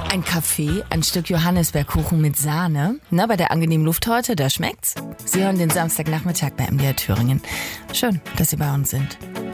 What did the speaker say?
Ein Kaffee, ein Stück Johannisbeerkuchen mit Sahne. Na, bei der angenehmen Luft heute, da schmeckt's. Sie hören den Samstagnachmittag bei MDR Thüringen. Schön, dass Sie bei uns sind.